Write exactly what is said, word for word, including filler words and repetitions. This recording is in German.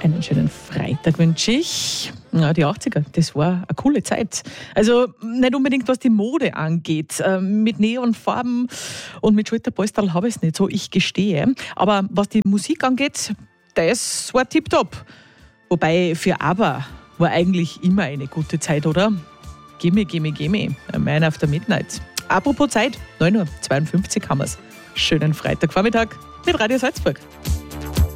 Einen schönen Freitag wünsche ich. Ja, die achtziger, das war eine coole Zeit. Also nicht unbedingt, was die Mode angeht. Mit Neonfarben und mit Schulterpolsterl habe ich es nicht so, ich gestehe. Aber was die Musik angeht, das war tipptopp. Wobei für ABBA war eigentlich immer eine gute Zeit, oder? Gimme, gimme, gimme. A Man After Midnight. Apropos Zeit, neun Uhr zweiundfünfzig haben wir es. Schönen Freitagvormittag mit Radio Salzburg.